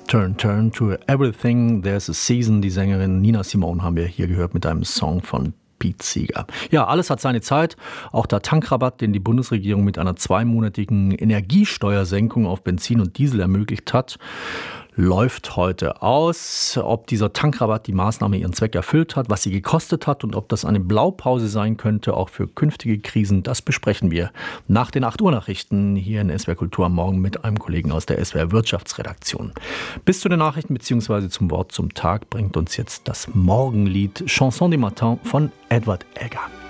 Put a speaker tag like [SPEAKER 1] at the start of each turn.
[SPEAKER 1] Turn to everything, there's a season. Die Sängerin Nina Simone haben wir hier gehört mit einem Song von Pete Seeger. Ja, alles hat seine Zeit. Auch der Tankrabatt, den die Bundesregierung mit einer 2-monatigen Energiesteuersenkung auf Benzin und Diesel ermöglicht hat, läuft heute aus. Ob dieser Tankrabatt die Maßnahme ihren Zweck erfüllt hat, was sie gekostet hat und ob das eine Blaupause sein könnte, auch für künftige Krisen, das besprechen wir nach den 8 Uhr Nachrichten hier in SWR Kultur am Morgen mit einem Kollegen aus der SWR Wirtschaftsredaktion. Bis zu den Nachrichten bzw. zum Wort zum Tag bringt uns jetzt das Morgenlied Chanson du Matin von Edward Elgar.